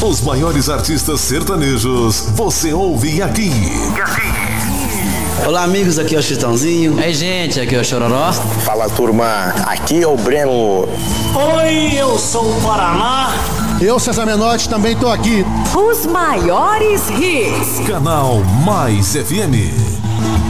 Os maiores artistas sertanejos, você ouve aqui. Olá, amigos, aqui é o Chitãozinho. Ei, gente, aqui é o Chororó. Fala, turma, aqui é o Breno. Oi, eu sou o Paraná. Eu, César Menotti, também tô aqui. Os maiores hits. Canal Mais FM.